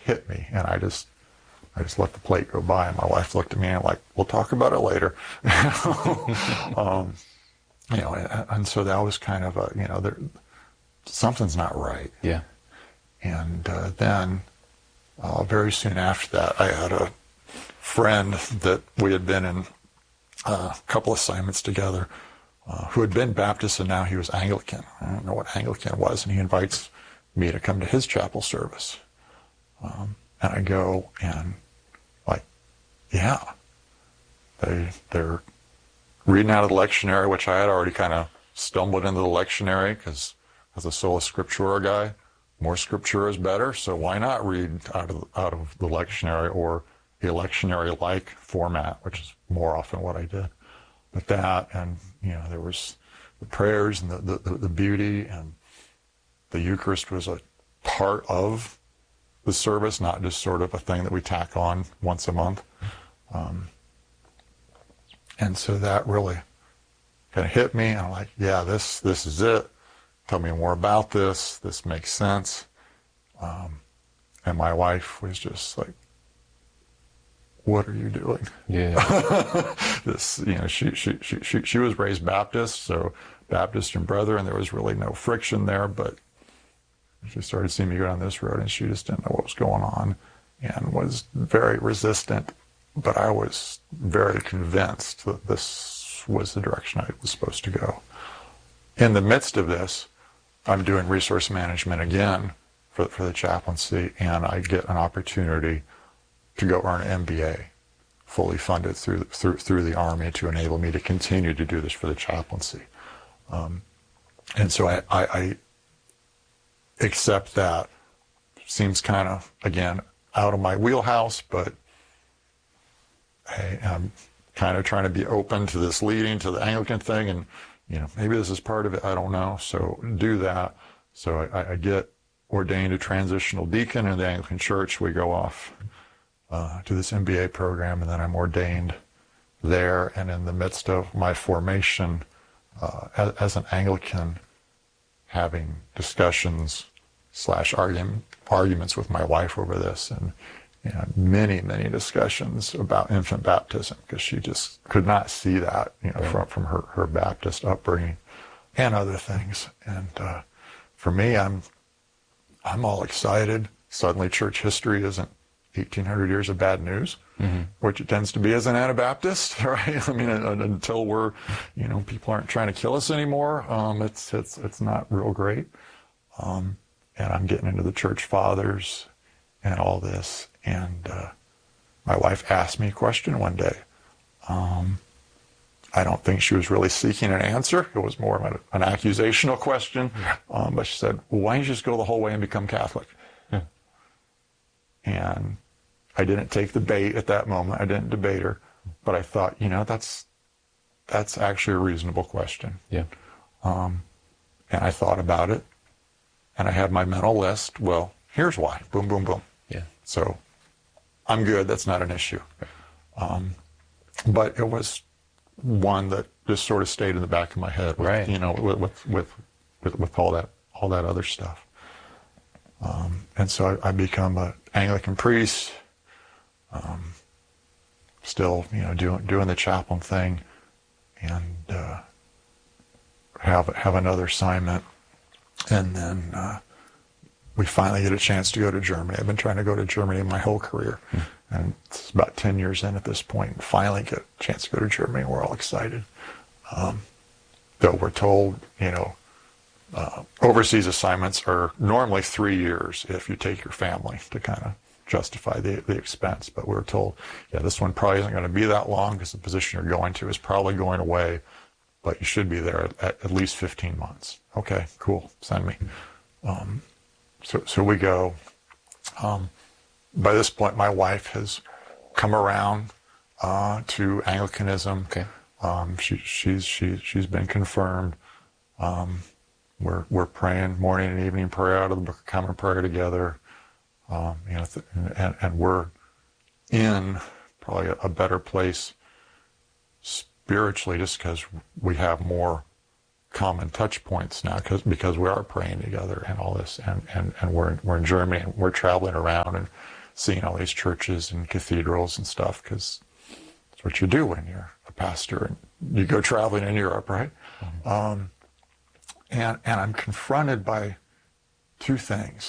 hit me, and I just let the plate go by, and my wife looked at me and like, we'll talk about it later. And so that was kind of something's not right. Yeah. And then very soon after that, I had a friend that we had been in a couple assignments together who had been Baptist, and now he was Anglican. I don't know what Anglican was, and he invites me to come to his chapel service. And I go, and like, yeah, they're reading out of the lectionary, which I had already kind of stumbled into the lectionary because as a sola scriptura guy, more scripture is better. So why not read out of the lectionary or a lectionary-like format, which is more often what I did. But that, and there was the prayers and the beauty, and the Eucharist was a part of the service, not just sort of a thing that we tack on once a month. And so that really kind of hit me, and I'm like, yeah, this is it. Tell me more about this. This makes sense. And my wife was just like, what are you doing? Yeah. She was raised Baptist, so Baptist and Brethren, there was really no friction there, but she started seeing me go down this road, and she just didn't know what was going on and was very resistant. But I was very convinced that this was the direction I was supposed to go. In the midst of this, I'm doing resource management again for the chaplaincy, and I get an opportunity to go earn an MBA, fully funded through the Army, to enable me to continue to do this for the chaplaincy. And so I accept that. Seems kind of, again, out of my wheelhouse, but hey, I'm kind of trying to be open to this leading to the Anglican thing, and maybe this is part of it, I don't know. So do that. So I get ordained a transitional deacon in the Anglican Church. We go off to this MBA program, and then I'm ordained there. And in the midst of my formation as an Anglican, having discussions / arguments with my wife over this, and many discussions about infant baptism, because she just could not see that from her Baptist upbringing and other things. And for me, I'm all excited. Suddenly church history isn't 1,800 years of bad news, which it tends to be as an Anabaptist, right? I mean, until we're, people aren't trying to kill us anymore, it's not real great. And I'm getting into the church fathers and all this. And my wife asked me a question one day. I don't think she was really seeking an answer. It was more of an accusational question. But she said, well, why don't you just go the whole way and become Catholic? Yeah. And I didn't take the bait at that moment. I didn't debate her. But I thought, that's actually a reasonable question. Yeah. And I thought about it. And I had my mental list. Well, here's why. Boom, boom, boom. Yeah. So I'm good. That's not an issue. But it was one that just sort of stayed in the back of my head, with, right? With all that other stuff. And so I become an Anglican priest. Still, doing the chaplain thing, and have another assignment, and then we finally get a chance to go to Germany. I've been trying to go to Germany my whole career, and it's about 10 years in at this point, and finally get a chance to go to Germany. We're all excited. Though we're told, overseas assignments are normally 3 years if you take your family to kind of justify the expense. But we're told, this one probably isn't going to be that long because the position you're going to is probably going away, but you should be there at least 15 months. Okay, cool, send me. So we go. By this point, my wife has come around to Anglicanism. Okay. She's been confirmed. We're praying morning and evening prayer out of the Book of Common Prayer together. And we're in probably a better place spiritually, just because we have more common touch points now, because we are praying together and all this, and we're in Germany, and we're traveling around, and seeing all these churches and cathedrals and stuff, because that's what you do when you're a pastor and you go traveling in Europe, right? And I'm confronted by two things.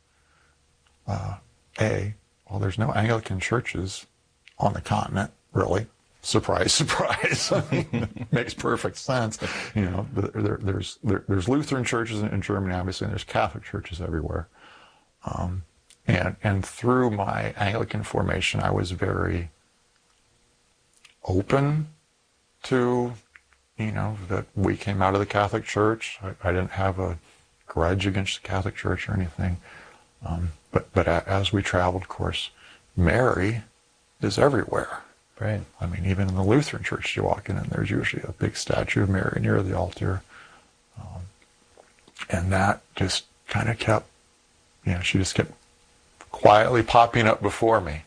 Well, there's no Anglican churches on the continent, really. Surprise, surprise. Makes perfect sense. There's Lutheran churches in Germany, obviously, and there's Catholic churches everywhere. And through my Anglican formation, I was very open to, that we came out of the Catholic Church. I didn't have a grudge against the Catholic Church or anything. But as we traveled, of course, Mary is everywhere. Right. I mean, even in the Lutheran church, you walk in and there's usually a big statue of Mary near the altar. And that just kind of kept, she just kept quietly popping up before me.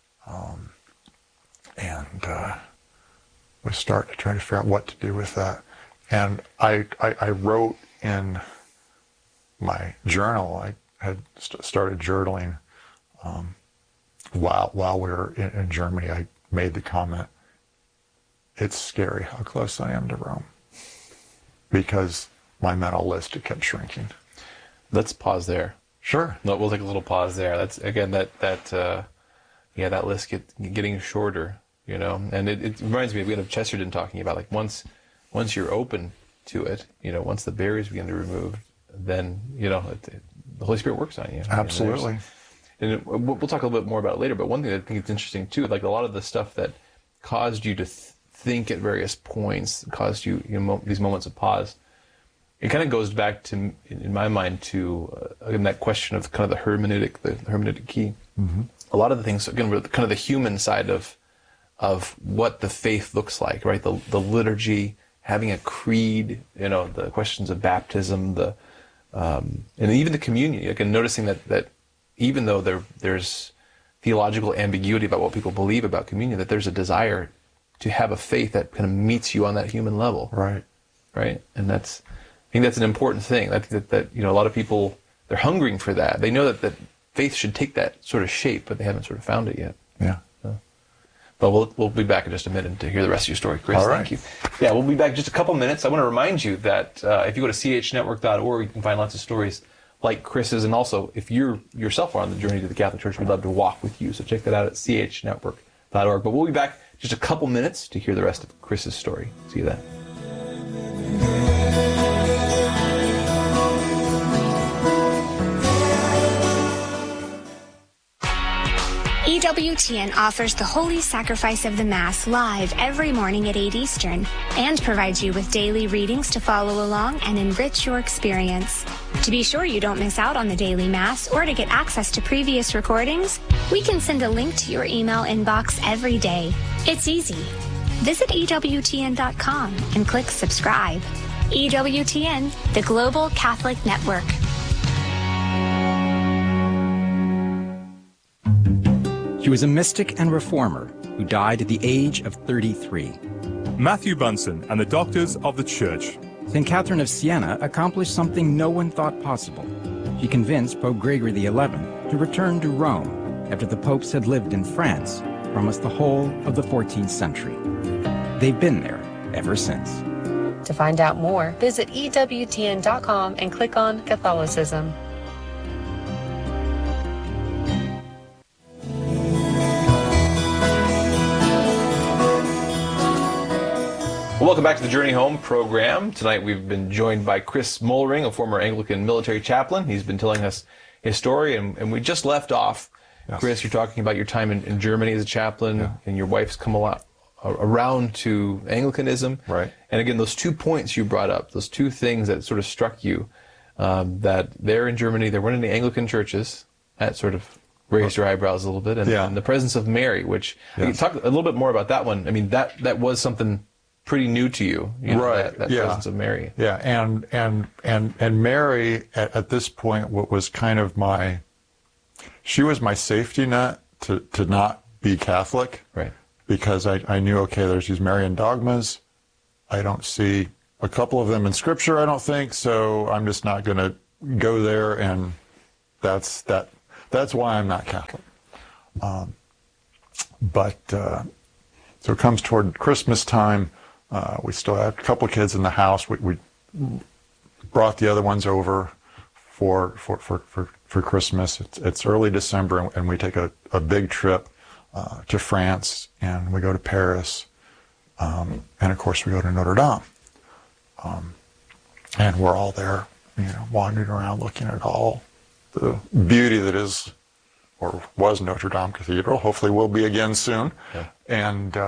And was starting to try to figure out what to do with that. And I wrote in my journal, I had started journaling while we were in Germany. I made the comment, it's scary how close I am to Rome, because my mental list kept shrinking. Let's pause there. Sure. No, we'll take a little pause there. That's, again, that list getting shorter, and it reminds me of Chesterton talking about, like, once you're open to it, once the barriers begin to remove, then, the Holy Spirit works on you. Absolutely. And we'll talk a little bit more about it later, but one thing I think it's interesting too, like a lot of the stuff that caused you to think at various points, caused you, these moments of pause, it kind of goes back to, in my mind, to again, that question of kind of the hermeneutic key. Mm-hmm. A lot of the things, again, were kind of the human side of what the faith looks like, right? The liturgy, having a creed, the questions of baptism, and even the communion. Again, noticing that even though there's theological ambiguity about what people believe about communion, that there's a desire to have a faith that kind of meets you on that human level. Right. Right. And I think that's an important thing. I think that a lot of people, they're hungering for that. They know that faith should take that sort of shape, but they haven't sort of found it yet. Yeah. But we'll be back in just a minute to hear the rest of your story, Chris. All right. Thank you. Yeah, we'll be back in just a couple minutes. I want to remind you that if you go to chnetwork.org, you can find lots of stories like Chris's, and also if you yourself are on the journey to the Catholic Church, we'd love to walk with you. So check that out at chnetwork.org. But we'll be back just a couple minutes to hear the rest of Chris's story. See you then. EWTN offers the Holy Sacrifice of the Mass live every morning at 8 Eastern and provides you with daily readings to follow along and enrich your experience. To be sure you don't miss out on the daily Mass or to get access to previous recordings, we can send a link to your email inbox every day. It's easy. Visit EWTN.com and click subscribe. EWTN, the Global Catholic Network. He was a mystic and reformer who died at the age of 33. Matthew Bunson and the Doctors of the Church. St. Catherine of Siena accomplished something no one thought possible. She convinced Pope Gregory XI to return to Rome after the popes had lived in France for almost the whole of the 14th century. They've been there ever since. To find out more, visit EWTN.com and click on Catholicism. Welcome back to the Journey Home program. Tonight we've been joined by Chris Mollering, a former Anglican military chaplain. He's been telling us his story, and we just left off. Yes. Chris, you're talking about your time in Germany as a chaplain, and your wife's come a lot around to Anglicanism. Right. And again, those 2 points you brought up, those two things that sort of struck you, that there in Germany, there weren't any Anglican churches. That sort of raised your eyebrows a little bit. And the presence of Mary, which, talk a little bit more about that one. I mean, that was something pretty new to you, right? That presence of Mary. Yeah, and Mary at this point was kind of she was my safety net to not be Catholic, right? Because I knew, okay, there's these Marian dogmas. I don't see a couple of them in Scripture, I don't think, so I'm just not going to go there, and that's why I'm not Catholic. So it comes toward Christmas time. We still have a couple of kids in the house. We brought the other ones over for Christmas. It's early December, and we take a big trip to France, and we go to Paris, and of course we go to Notre Dame. And we're all there, wandering around looking at all the beauty that is or was Notre Dame Cathedral. Hopefully will be again soon. Yeah. And,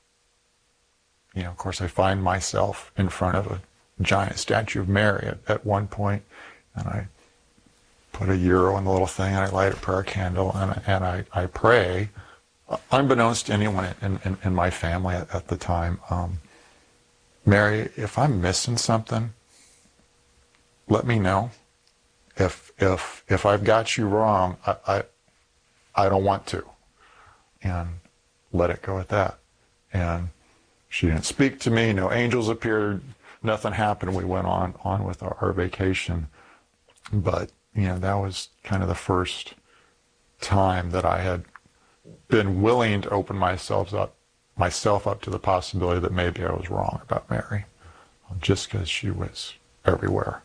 of course I find myself in front of a giant statue of Mary at one point, and I put €1 in the little thing, and I light a prayer candle, and I pray, unbeknownst to anyone in my family at the time, Mary, if I'm missing something, let me know. If I've got you wrong, I don't want to. And let it go at that. And she didn't speak to me, no angels appeared, nothing happened. We went on with our vacation. But, that was kind of the first time that I had been willing to open myself up to the possibility that maybe I was wrong about Mary, just because she was everywhere.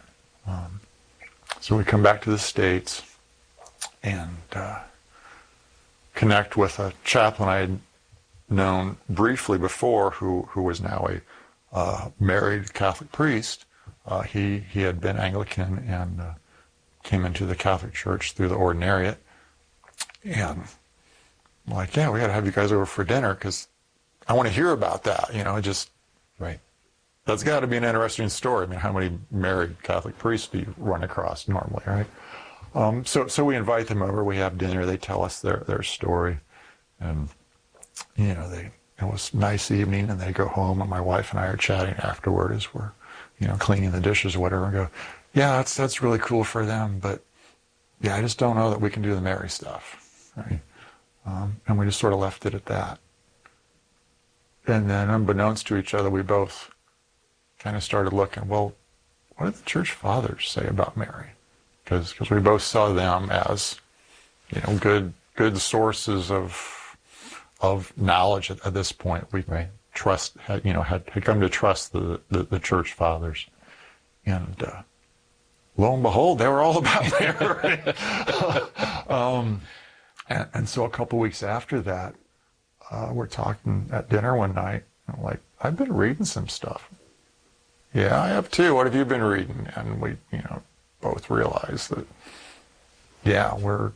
So we come back to the States and connect with a chaplain I had known briefly before, who was now a married Catholic priest. He had been Anglican and came into the Catholic Church through the ordinariate. And I'm like, yeah, we got to have you guys over for dinner because I want to hear about that. Right. That's got to be an interesting story. I mean, how many married Catholic priests do you run across normally, right? So we invite them over. We have dinner. They tell us their story, and it was a nice evening. And they go home, and my wife and I are chatting afterward as we're cleaning the dishes or whatever, and go, yeah, that's really cool for them, but yeah, I just don't know that we can do the Mary stuff, right? And we just sort of left it at that. And then, unbeknownst to each other, we both kind of started looking, well, what did the church fathers say about Mary? Because we both saw them as, good sources of knowledge at this point. We had come to trust the church fathers, and lo and behold, they were all about Mary. And so a couple weeks after that, we're talking at dinner one night. And I'm like, I've been reading some stuff. Yeah, I have too. What have you been reading? And we, both realized that, yeah,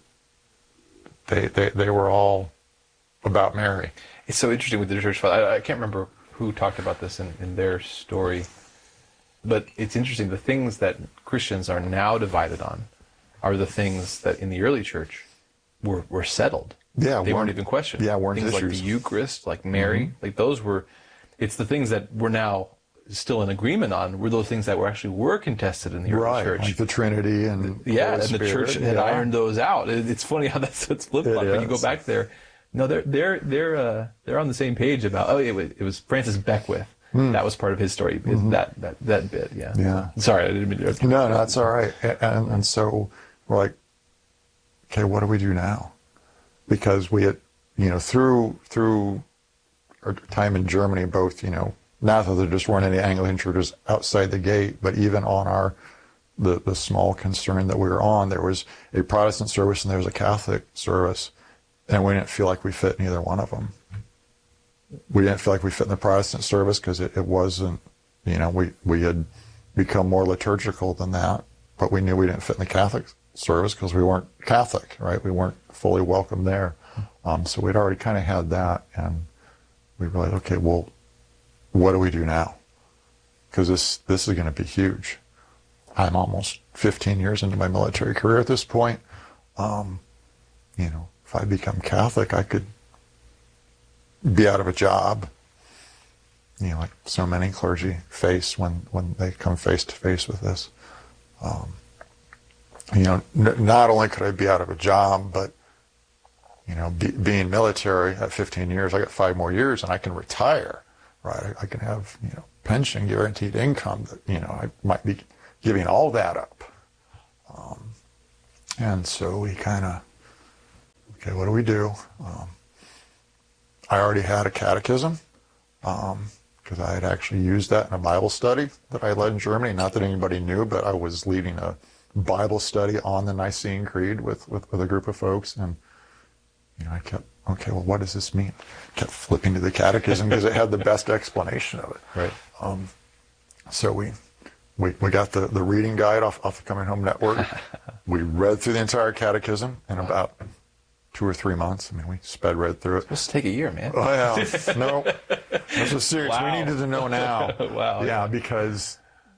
they were all about Mary. It's so interesting with the church father. I can't remember who talked about this in their story, but it's interesting. The things that Christians are now divided on are the things that in the early church were settled. Yeah, they weren't even questioned. Yeah, weren't things issues. Like the Eucharist, like Mary, like those were. It's the things that we're now still in agreement on. Were those things that were contested in the early church, like the Trinity and and the church had ironed those out. It's funny how that's flipped like when you go back there. No, they're on the same page about. Oh, it was Francis Beckwith. That was part of his story. That bit. Yeah. Yeah. Sorry, I didn't mean to. No, that's all right. And so we're like, okay, what do we do now? Because we had, through our time in Germany, both, not that there just weren't any Anglican churches outside the gate, but even on the small concern that we were on, there was a Protestant service and there was a Catholic service, and we didn't feel like we fit in either one of them. We didn't feel like we fit in the Protestant service because it wasn't, we had become more liturgical than that, but we knew we didn't fit in the Catholic service because we weren't Catholic, right? We weren't fully welcome there. So we'd already kind of had that, and we were like, okay, well, what do we do now? Because this is going to be huge. I'm almost 15 years into my military career at this point. If I become Catholic, I could be out of a job, like so many clergy face when they come face to face with this. Not only could I be out of a job, but being military at 15 years, I got 5 more years and I can retire, right? I can have, pension, guaranteed income that, I might be giving all that up. And so we kind of okay, what do we do? I already had a catechism because I had actually used that in a Bible study that I led in Germany. Not that anybody knew, but I was leading a Bible study on the Nicene Creed with a group of folks. And, I kept, okay, well, what does this mean? Kept flipping to the catechism because it had the best explanation of it. Right. So we got the reading guide off the Coming Home Network. We read through the entire catechism in about 2 or 3 months. I mean, we sped right through it. This take a year, man. Oh, yeah. No, this is serious. Wow. We needed to know now. Wow. Yeah, because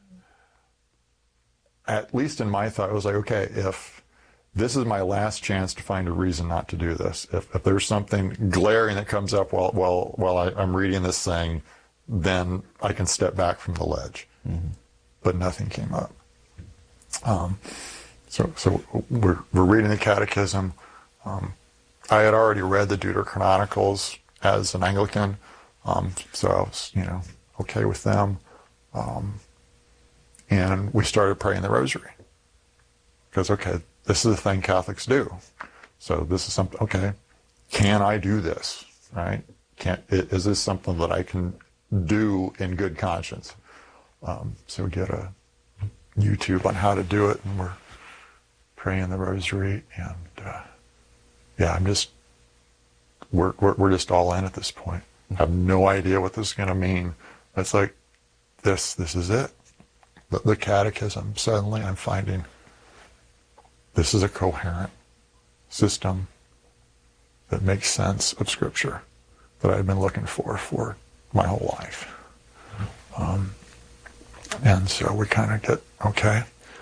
at least in my thought, it was like, okay, if this is my last chance to find a reason not to do this, if there's something glaring that comes up while I'm reading this thing, then I can step back from the ledge. Mm-hmm. But nothing came up. So we're reading the catechism. I had already read the Deuterochronicles as an Anglican, so I was, okay with them. And we started praying the Rosary. Because, okay, this is the thing Catholics do. So this is something, okay, can I do this, right? Is this something that I can do in good conscience? So we get a YouTube on how to do it, and we're praying the Rosary, and we're just all in at this point. I have no idea what this is going to mean. It's like, this is it. The catechism, suddenly I'm finding this is a coherent system that makes sense of Scripture that I've been looking for my whole life. And so we kind of get, okay,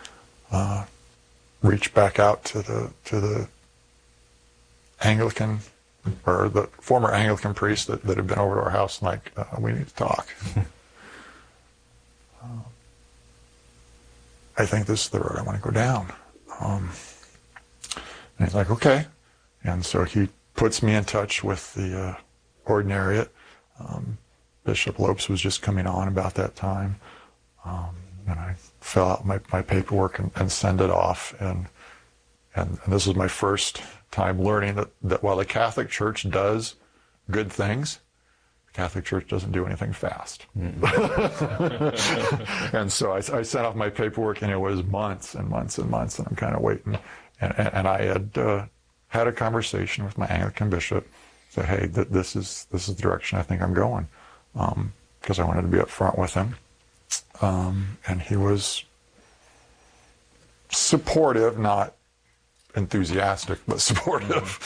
reach back out to the Anglican, or the former Anglican priest that had been over to our house, and like, we need to talk. I think this is the road I want to go down. And he's like, okay. And so he puts me in touch with the ordinariate. Bishop Lopes was just coming on about that time. And I fill out my paperwork and send it off. And this was my first time learning that while the Catholic Church does good things, the Catholic Church doesn't do anything fast. And so I sent off my paperwork, and it was months and months and months, and I'm kind of waiting. And I had a conversation with my Anglican bishop, said, hey, this is the direction I think I'm going, because I wanted to be upfront with him. And he was supportive, not enthusiastic, but supportive.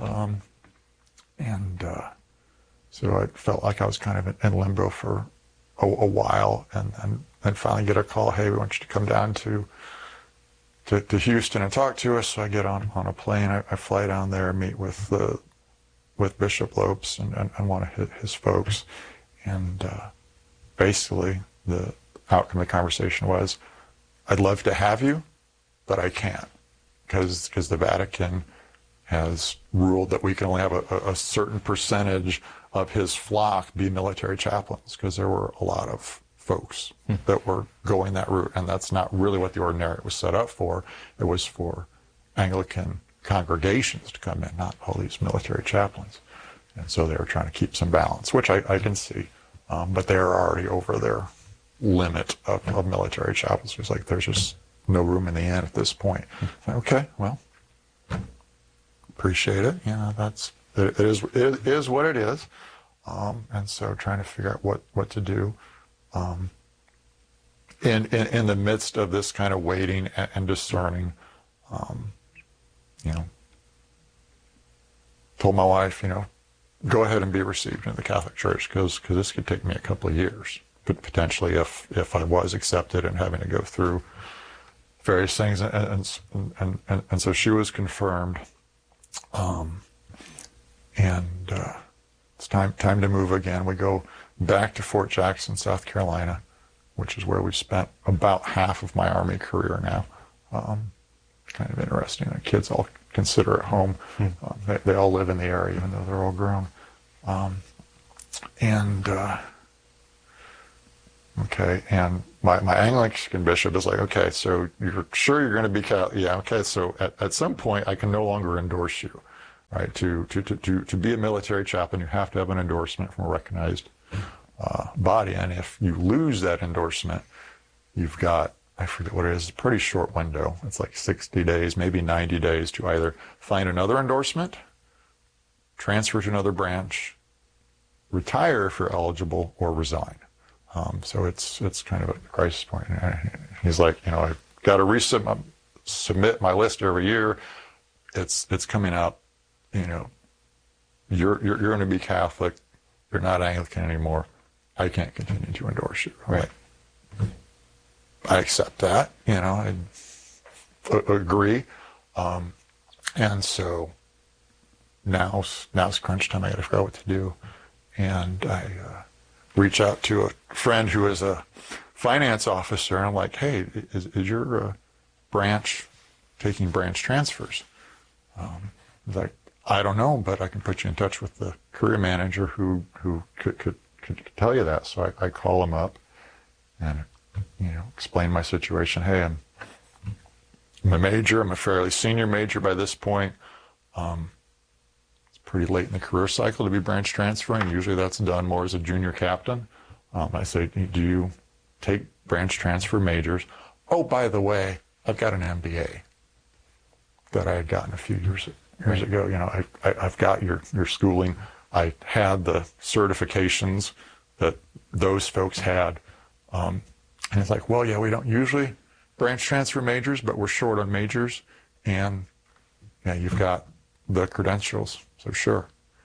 So I felt like I was kind of in limbo for a while, and finally get a call, hey, we want you to come down to Houston and talk to us. So I get on a plane, I fly down there, meet with Bishop Lopes and one of his folks. And basically the outcome of the conversation was, I'd love to have you, but I can't, because the Vatican has ruled that we can only have a certain percentage of his flock be military chaplains, because there were a lot of folks that were going that route, and that's not really what the ordinariate was set up for. It was for Anglican congregations to come in, not all these military chaplains. And so they were trying to keep some balance, which I can see, but they are already over their limit of military chaplains. It's like there's just no room in the inn at this point. Okay, well, appreciate it. It is what it is. And so trying to figure out what to do in the midst of this kind of waiting and discerning. Told my wife, go ahead and be received in the Catholic Church, because this could take me a couple of years, potentially, if I was accepted and having to go through various things. And so she was confirmed. It's time to move again. We go back to Fort Jackson, South Carolina, which is where we've spent about half of my Army career now. Kind of interesting. The kids all consider it home. They all live in the area, even though they're all grown. Okay, and my Anglican bishop is like, okay, so you're sure you're going to be Catholic? Yeah, okay, so at some point I can no longer endorse you. right? To be a military chaplain, you have to have an endorsement from a recognized body. And if you lose that endorsement, you've got, I forget what it is, a pretty short window. It's like 60 days, maybe 90 days to either find another endorsement, transfer to another branch, retire if you're eligible, or resign. So it's kind of a crisis point. And he's like, I've got to submit my list every year. It's coming up. You're going to be Catholic. You're not Anglican anymore. I can't continue to endorse you. Right. I accept that. I agree. And so now's crunch time. I got to figure out what to do. And I reach out to a friend who is a finance officer, and I'm like, hey, is your branch taking branch transfers? He's like, I don't know, but I can put you in touch with the career manager who could tell you that. So I call him up and explain my situation. Hey, I'm a major. I'm a fairly senior major by this point. It's pretty late in the career cycle to be branch transferring. Usually that's done more as a junior captain. I say, do you take branch transfer majors? Oh, by the way, I've got an MBA that I had gotten a few years ago. I've got your schooling. I had the certifications that those folks had. And it's like, well, yeah, we don't usually branch transfer majors, but we're short on majors. And yeah, you've got the credentials, so sure.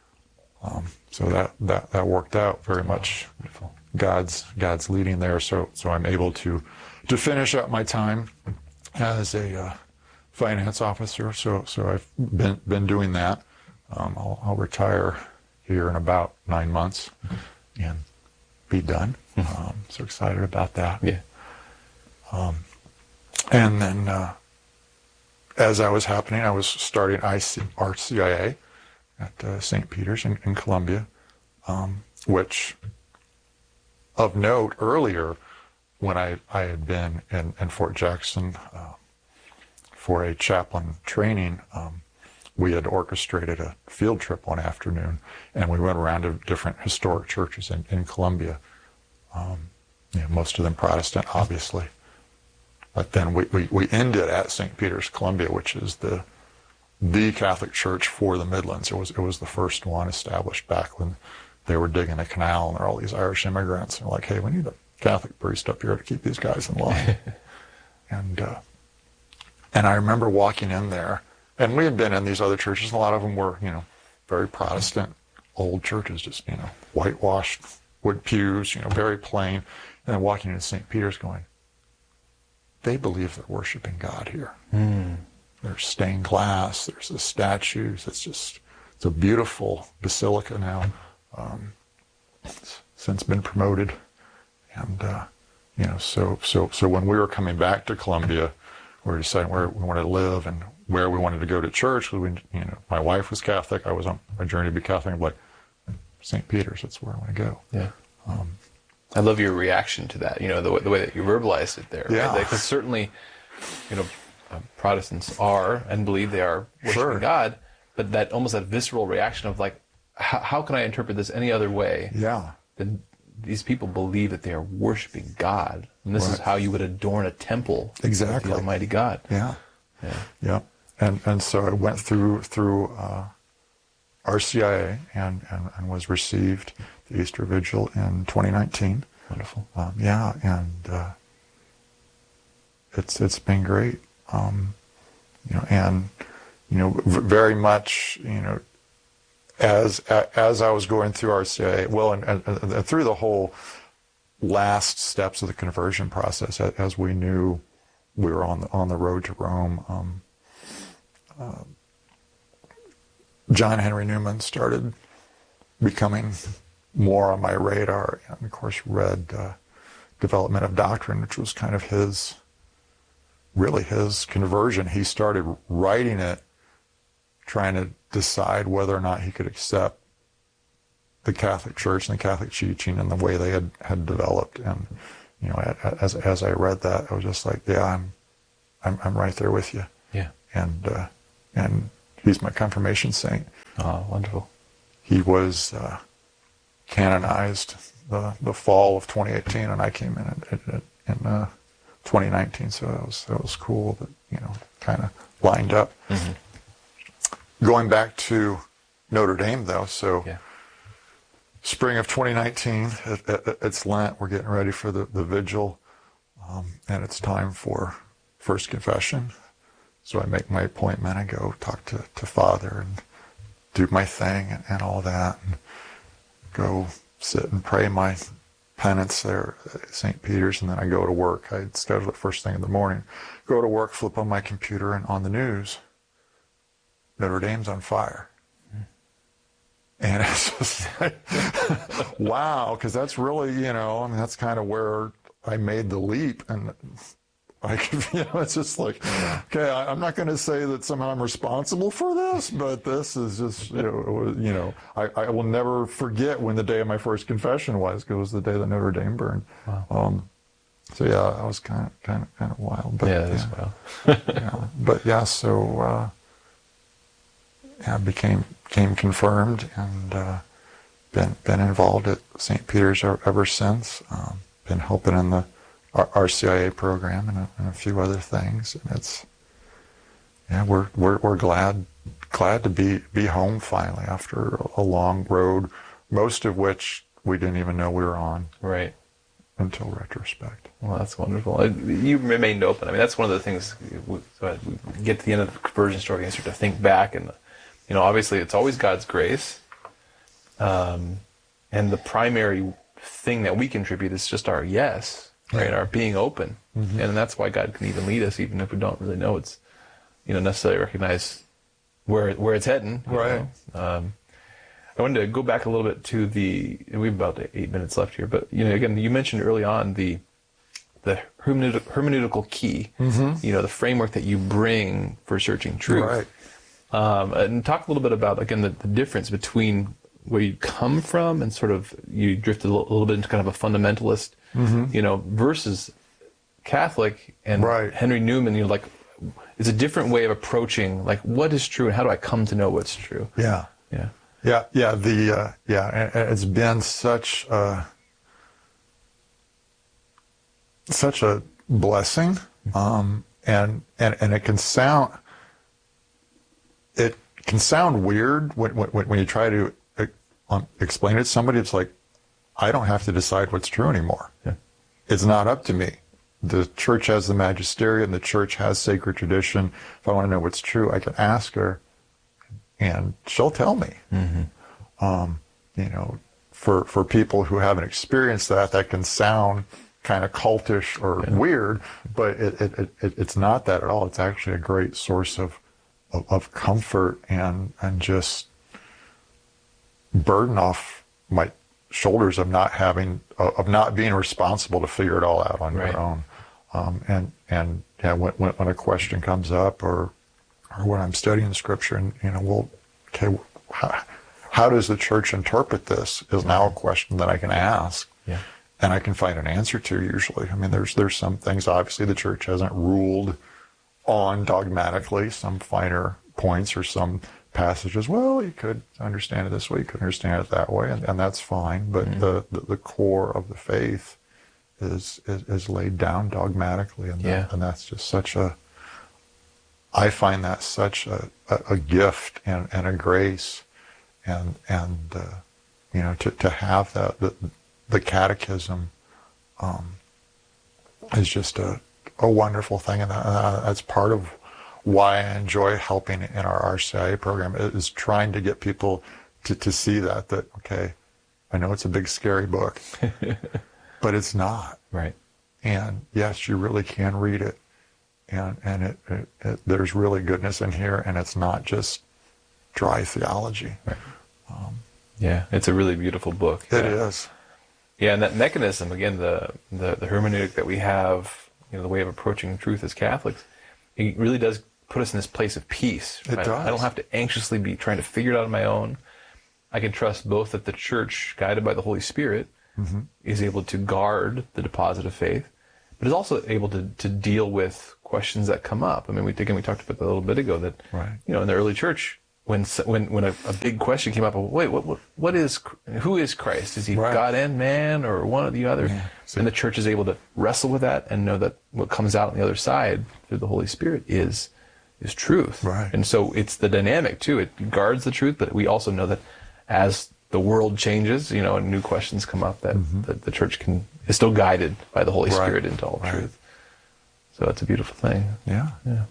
So that worked out very much. God's leading there. So I'm able to finish up my time as a finance officer. So I've been doing that. I'll retire here in about 9 months and be done. So excited about that. Yeah. And then as that was happening, I was starting RCIA at St. Peter's in Columbia, which, of note, earlier when I had been in Fort Jackson for a chaplain training, we had orchestrated a field trip one afternoon, and we went around to different historic churches in Columbia. Most of them Protestant, obviously. But then we ended at St. Peter's, Columbia, which is the Catholic church for the Midlands. It was the first one established back when they were digging a canal, and there are all these Irish immigrants. And they're like, hey, we need a Catholic priest up here to keep these guys in line. And I remember walking in there, and we had been in these other churches, and a lot of them were, very Protestant, old churches, just, whitewashed wood pews, very plain. And then walking into St. Peter's going, they believe they're worshiping God here. There's stained glass, there's the statues. It's a beautiful basilica now. It's since been promoted. And, so when we were coming back to Columbia, we were deciding where we wanted to live and where we wanted to go to church. My wife was Catholic. I was on my journey to be Catholic. I'm like, St. Peter's, that's where I want to go. Yeah. I love your reaction to that, the way that you verbalized it there. Yeah. Right? Because certainly, Protestants are and believe they are worshiping God, but that almost that visceral reaction of like, how can I interpret this any other way? Yeah. Than these people believe that they are worshiping God, and this is how you would adorn a temple. Exactly. Of the Almighty God. Yeah. Yeah. And so I went through RCIA and was received the Easter Vigil in 2019. Wonderful. It's been great. Very much, as I was going through RCIA, well, and through the whole last steps of the conversion process, as we knew we were on the road to Rome, John Henry Newman started becoming more on my radar, and of course read Development of Doctrine, which was kind of his conversion. He started writing it, trying to decide whether or not he could accept the Catholic Church and the Catholic teaching and the way they had developed. And as I read that, I was just like, yeah, I'm right there with you. Yeah. And he's my confirmation saint. Oh, wonderful. He was canonized the fall of 2018, and I came in 2019. So that was cool. That kind of lined up. Mm-hmm. Going back to Notre Dame, though, so spring of 2019, it's Lent. We're getting ready for the vigil, and it's time for First Confession. So I make my appointment. I go talk to Father and do my thing and all that, and go sit and pray my penance there at St. Peter's, and then I go to work. I schedule it first thing in the morning. Go to work, flip on my computer, and on the news, Notre Dame's on fire. And it's just like, wow, because that's really, that's kind of where I made the leap. And it's just like, okay, I'm not going to say that somehow I'm responsible for this, but this is just, I will never forget when the day of my first confession was, because it was the day that Notre Dame burned. Wow. So yeah, that was kind of wild. But, that is wild. But so became confirmed and been involved at St. Peter's ever since. Been helping in the RCIA program and a few other things, and it's we're glad to be home finally after a long road, most of which we didn't even know we were on until retrospect. Well, that's wonderful. You remained open. I mean, that's one of the things. We get to the end of the conversion story and start to think back, and obviously it's always God's grace, and the primary thing that we contribute is just our yes. Right, our being open, and that's why God can even lead us, even if we don't really know it's, necessarily recognize where it's heading. Right. I wanted to go back a little bit to we have about 8 minutes left here, but again, you mentioned early on the hermeneutical key, the framework that you bring for searching truth. Right. And talk a little bit about again the difference between where you come from and sort of you drifted a little bit into kind of a fundamentalist. Versus Catholic and Henry Newman, it's a different way of approaching, what is true and how do I come to know what's true? Yeah. It's been such a blessing, and it can sound weird when you try to explain it to somebody. It's like, I don't have to decide what's true anymore. Yeah. It's not up to me. The church has the magisterium, the church has sacred tradition. If I want to know what's true, I can ask her, and she'll tell me. For people who haven't experienced that can sound kind of cultish or weird, but it's not that at all. It's actually a great source of comfort and just burden off my shoulders of not being responsible to figure it all out on your own. When a question comes up or when I'm studying scripture and how does the church interpret this is now a question that I can ask and I can find an answer to usually. I mean, there's some things obviously the church hasn't ruled on dogmatically, some finer points or some passages, well, you could understand it this way, you could understand it that way, and that's fine. But the core of the faith is laid down dogmatically, and that's just I find that such a gift and a grace, and to have the catechism is just a wonderful thing, and that's part of why I enjoy helping in our RCIA program, is trying to get people to see that okay, I know it's a big scary book, but it's not. Right. And yes, you really can read it, and there's really goodness in here, and it's not just dry theology. Right. It's a really beautiful book. It is. Yeah, and that mechanism, again, the hermeneutic that we have, the way of approaching truth as Catholics, it really does put us in this place of peace. Right? It does. I don't have to anxiously be trying to figure it out on my own. I can trust both that the Church, guided by the Holy Spirit, is able to guard the deposit of faith, but is also able to deal with questions that come up. I mean, we talked about that a little bit ago, that in the early Church, when a big question came up, wait, who is Christ? Is he God and man, or one or the other? Yeah. And the church is able to wrestle with that and know that what comes out on the other side through the Holy Spirit is truth. Right. And so it's the dynamic too. It guards the truth, but we also know that as the world changes, and new questions come up, that the church is still guided by the Holy Spirit into all truth. So it's a beautiful thing. Yeah. Yeah.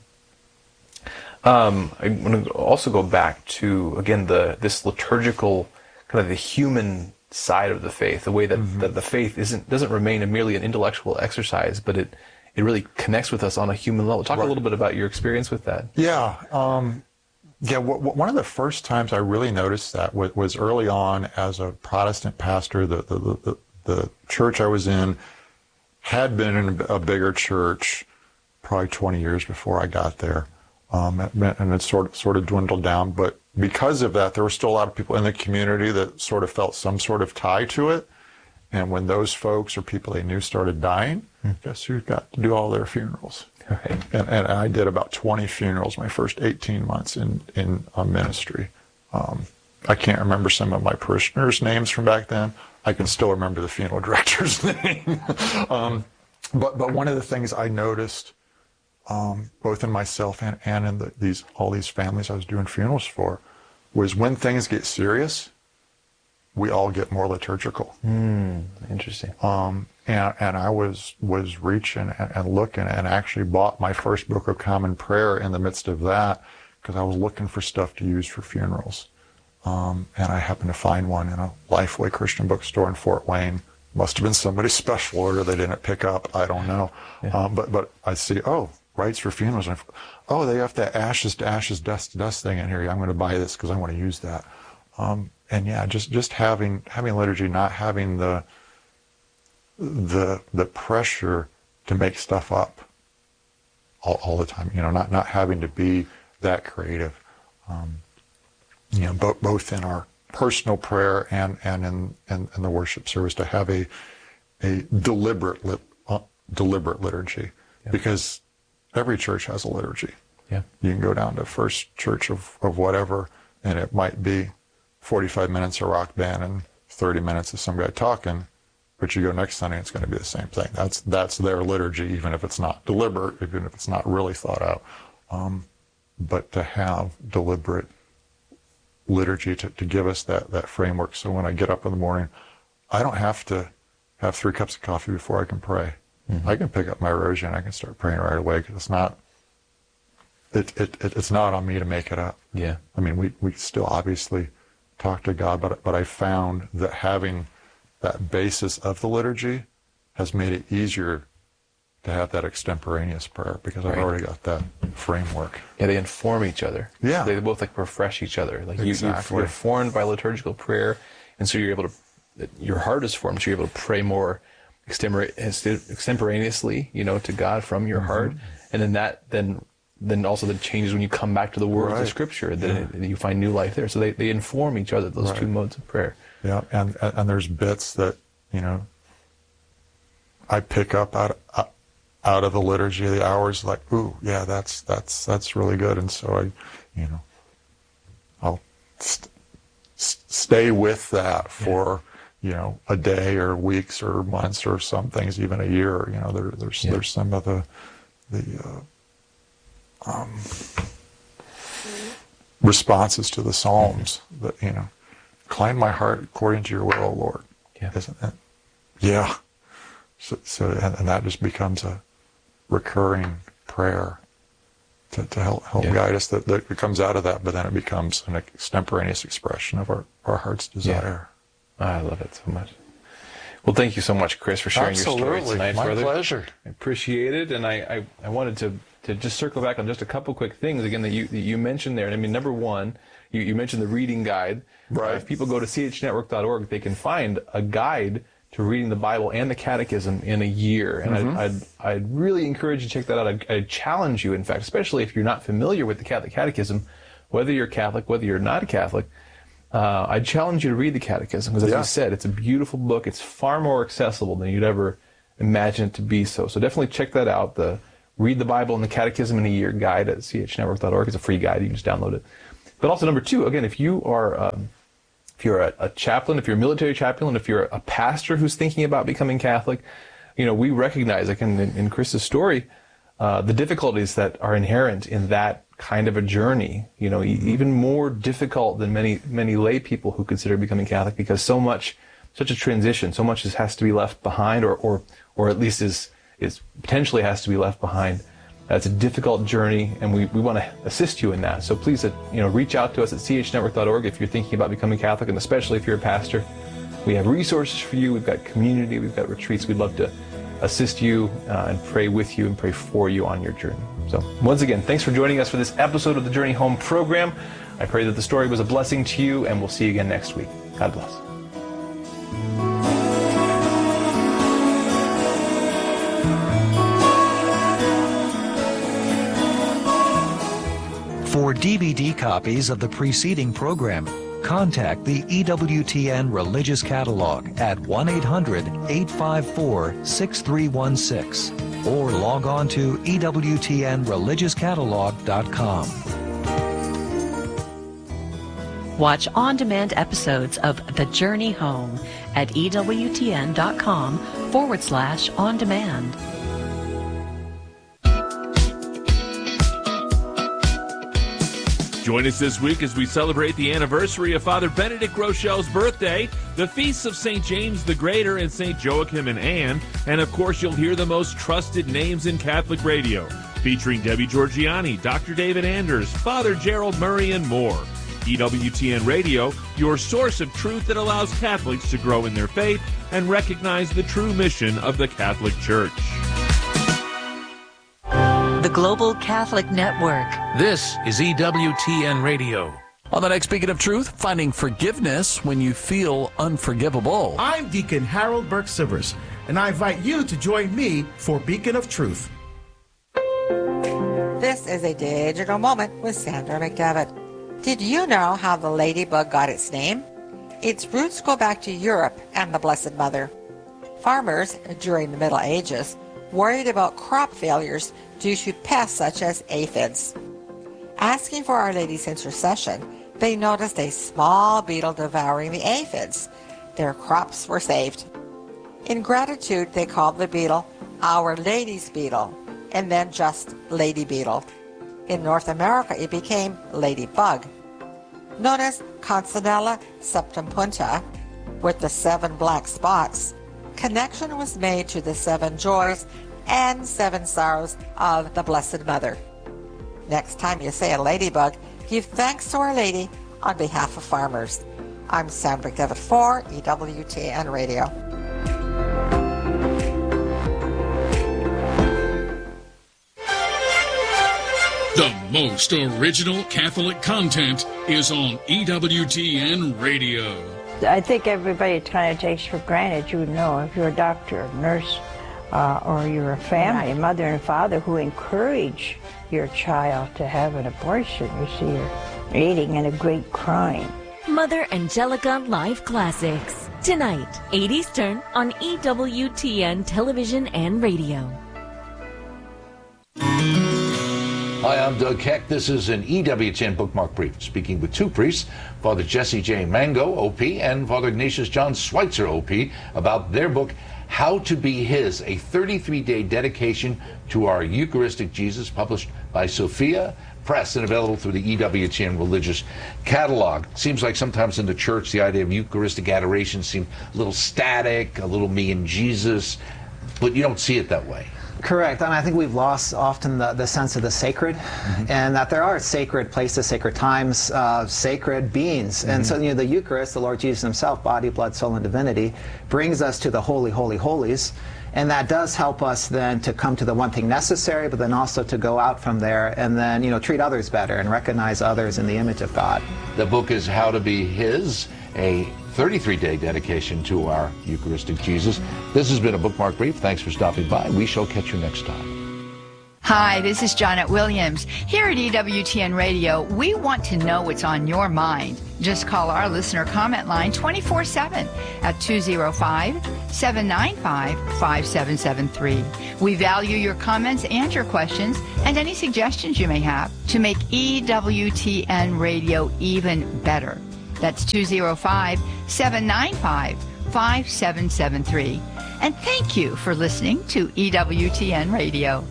I want to also go back to, again, this liturgical, kind of the human side of the faith, the way that, that the faith doesn't remain merely an intellectual exercise, but it really connects with us on a human level. Talk a little bit about your experience with that. Yeah. One of the first times I really noticed that was early on as a Protestant pastor. The church I was in had been in a bigger church probably 20 years before I got there. And it sort of dwindled down. But because of that, there were still a lot of people in the community that sort of felt some sort of tie to it. And when those folks or people they knew started dying, guess who got to do all their funerals? Right. And I did about 20 funerals my first 18 months in ministry. I can't remember some of my parishioners' names from back then. I can still remember the funeral director's name. But one of the things I noticed, both in myself and in all these families I was doing funerals for, was when things get serious, we all get more liturgical. Interesting. And I was reaching and looking, and actually bought my first Book of Common Prayer in the midst of that, because I was looking for stuff to use for funerals. And I happened to find one in a Lifeway Christian bookstore in Fort Wayne. Must have been somebody's special order they didn't pick up. I don't know. Yeah. But I see, rites for funerals. They have that ashes to ashes, dust to dust thing in here. I'm going to buy this because I want to use that. And yeah, just having liturgy, not having the pressure to make stuff up all the time. Not having to be that creative. Both in our personal prayer and in the worship service, to have a deliberate liturgy, because every church has a liturgy. Yeah. You can go down to First Church of whatever, and it might be 45 minutes of rock band and 30 minutes of some guy talking, but you go next Sunday, it's going to be the same thing. That's their liturgy, even if it's not deliberate, even if it's not really thought out. But to have deliberate liturgy to give us that framework, so when I get up in the morning, I don't have to have 3 cups of coffee before I can pray. I can pick up my rosary and I can start praying right away, because it's not on me to make it up. Yeah. I mean, we still obviously talk to God, but I found that having that basis of the liturgy has made it easier to have that extemporaneous prayer, because I've already got that framework. Yeah, they inform each other. Yeah. They both refresh each other. Exactly. You're formed by liturgical prayer, and so you're able to, your heart is formed, so you're able to pray more extemporaneously, to God from your heart. And then also that changes when you come back to the words of Scripture. Then you find new life there. So they inform each other, those two modes of prayer. Yeah, and there's bits that, I pick up out of the liturgy of the hours, like, ooh, yeah, that's really good. And so I'll stay with that for, a day or weeks or months, or some things even a year. There's some of the responses to the Psalms that, incline my heart according to your will, O Lord. Yeah. Isn't it? Yeah. So and that just becomes a recurring prayer to help guide us. That comes out of that, but then it becomes an extemporaneous expression of our heart's desire. I love it so much. Well, thank you so much, Chris, for sharing your story tonight, my brother. Pleasure. I appreciate it, and I wanted to just circle back on just a couple quick things again that you mentioned there. And I mean, number one, you mentioned the reading guide. Right. If people go to chnetwork.org, they can find a guide to reading the Bible and the Catechism in a year. And I'd really encourage you to check that out. I'd challenge you, in fact, especially if you're not familiar with the Catholic Catechism, whether you're Catholic, whether you're not a Catholic, I'd challenge you to read the Catechism, because as you said, it's a beautiful book. It's far more accessible than you'd ever imagine it to be. So definitely check that out. The Read the Bible and the Catechism in a Year guide at chnetwork.org. It's a free guide. You can just download it. But also, number two, again, if you are if you're a chaplain, if you're a military chaplain, if you're a pastor who's thinking about becoming Catholic, we recognize, like in Chris's story, the difficulties that are inherent in that kind of a journey. Even more difficult than many lay people who consider becoming Catholic, because such a transition, so much has to be left behind, or at least is potentially has to be left behind. It's a difficult journey, and we want to assist you in that. So please, reach out to us at chnetwork.org if you're thinking about becoming Catholic, and especially if you're a pastor. We have resources for you. We've got community. We've got retreats. We'd love to assist you and pray with you and pray for you on your journey. So once again, thanks for joining us for this episode of the Journey Home program. I pray that the story was a blessing to you, and we'll see you again next week. God bless. For DVD copies of the preceding program, contact the EWTN Religious Catalog at 1-800-854-6316 or log on to EWTNReligiousCatalog.com. Watch on-demand episodes of The Journey Home at EWTN.com/on-demand. Join us this week as we celebrate the anniversary of Father Benedict Rochelle's birthday, the feasts of St. James the Greater and St. Joachim and Anne, and of course you'll hear the most trusted names in Catholic radio, featuring Debbie Georgianni, Dr. David Anders, Father Gerald Murray, and more. EWTN Radio, your source of truth that allows Catholics to grow in their faith and recognize the true mission of the Catholic Church. The Global Catholic Network. This is EWTN Radio. On the next Beacon of Truth, finding forgiveness when you feel unforgivable. I'm Deacon Harold Burke-Sivers, and I invite you to join me for Beacon of Truth. This is a digital moment with Sandra McDevitt. Did you know how the ladybug got its name? Its roots go back to Europe and the Blessed Mother. Farmers, during the Middle Ages, worried about crop failures due to pests such as aphids. Asking for Our Lady's intercession, they noticed a small beetle devouring the aphids. Their crops were saved. In gratitude, they called the beetle Our Lady's beetle, and then just lady beetle. In North America, it became ladybug. Known as Consinella septempunta, with the 7 black spots, connection was made to the 7 joys and 7 sorrows of the Blessed Mother. Next time you say a ladybug, give thanks to Our Lady on behalf of farmers. I'm Sandra McDevitt for EWTN Radio. The most original Catholic content is on EWTN Radio. I think everybody kind of takes for granted, you know, if you're a doctor, a nurse, or you're a family, a mother and father who encourage your child to have an abortion. You see, you're aiding in a great crime. Mother Angelica Live Classics. Tonight, 8 Eastern on EWTN Television and Radio. Hi, I'm Doug Keck. This is an EWTN Bookmark Brief, speaking with 2 priests, Father Jesse J. Mango, OP, and Father Ignatius John Schweitzer, OP, about their book, How to Be His, a 33-day dedication to our Eucharistic Jesus, published by Sophia Press and available through the EWTN Religious Catalog. Seems like sometimes in the church, the idea of Eucharistic adoration seems a little static, a little me and Jesus, but you don't see it that way. Correct. I mean, I think we've lost often the sense of the sacred, and that there are sacred places, sacred times, sacred beings. And so, you know, the Eucharist, the Lord Jesus himself, body, blood, soul, and divinity, brings us to the holy, holy, holies. And that does help us then to come to the one thing necessary, but then also to go out from there and then, you know, treat others better and recognize others in the image of God. The book is How to Be His, a 33-day dedication to our Eucharistic Jesus. This has been a Bookmark Brief. Thanks for stopping by. We shall catch you next time. Hi, this is Janet Williams. Here at EWTN Radio, we want to know what's on your mind. Just call our listener comment line 24/7 at 205-795-5773. We value your comments and your questions and any suggestions you may have to make EWTN Radio even better. That's 205-795-5773. And thank you for listening to EWTN Radio.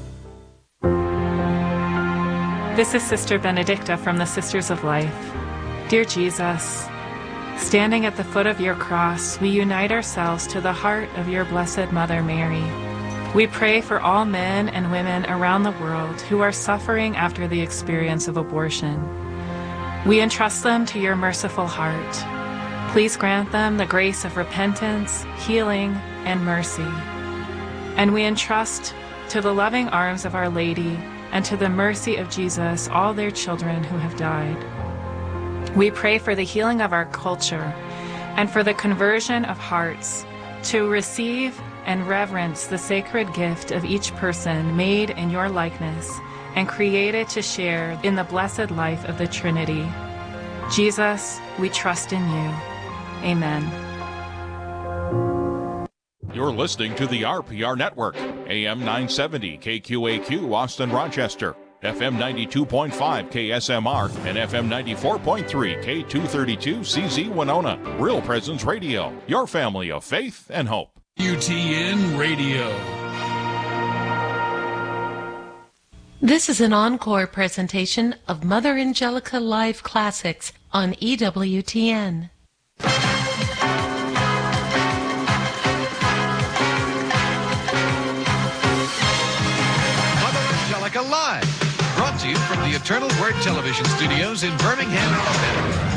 This is Sister Benedicta from the Sisters of Life. Dear Jesus, standing at the foot of your cross, we unite ourselves to the heart of your Blessed Mother Mary. We pray for all men and women around the world who are suffering after the experience of abortion. We entrust them to your merciful heart. Please grant them the grace of repentance, healing, and mercy. And we entrust to the loving arms of Our Lady and to the mercy of Jesus all their children who have died. We pray for the healing of our culture and for the conversion of hearts to receive and reverence the sacred gift of each person made in your likeness and created to share in the blessed life of the Trinity. Jesus, we trust in you. Amen. You're listening to the RPR Network, AM 970 KQAQ Austin Rochester, FM 92.5 KSMR, and FM 94.3 K232 CZ Winona. Real Presence Radio, your family of faith and hope. UTN Radio. This is an encore presentation of Mother Angelica Live Classics on EWTN. Live, brought to you from the Eternal Word Television Studios in Birmingham, Alabama.